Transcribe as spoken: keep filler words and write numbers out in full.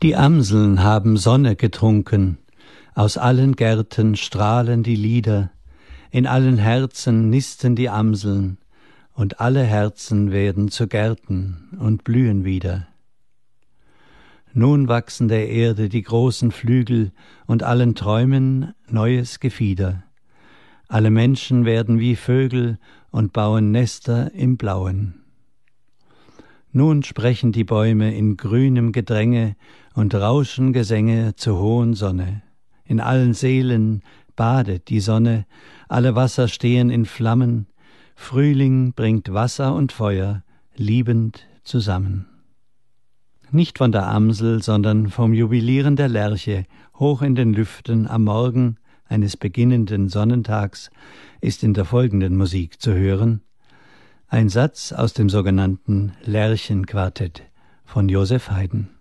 Die Amseln haben Sonne getrunken, aus allen Gärten strahlen die Lieder, in allen Herzen nisten die Amseln, und alle Herzen werden zu Gärten und blühen wieder. Nun wachsen der Erde die großen Flügel und allen Träumen neues Gefieder. Alle Menschen werden wie Vögel und bauen Nester im Blauen. Nun sprechen die Bäume in grünem Gedränge und rauschen Gesänge zur hohen Sonne. In allen Seelen badet die Sonne, alle Wasser stehen in Flammen, Frühling bringt Wasser und Feuer liebend zusammen. Nicht von der Amsel, sondern vom Jubilieren der Lerche, hoch in den Lüften am Morgen eines beginnenden Sonnentags, ist in der folgenden Musik zu hören: ein Satz aus dem sogenannten Lerchenquartett von Joseph Haydn.